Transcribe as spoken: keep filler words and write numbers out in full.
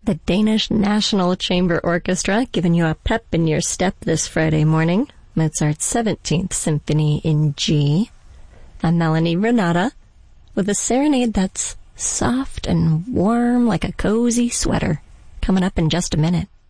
The Danish National Chamber Orchestra giving you a pep in your step this Friday morning. Mozart's seventeenth Symphony in G. I'm Melanie Renata with a serenade that's soft and warm like a cozy sweater. Coming up in just a minute.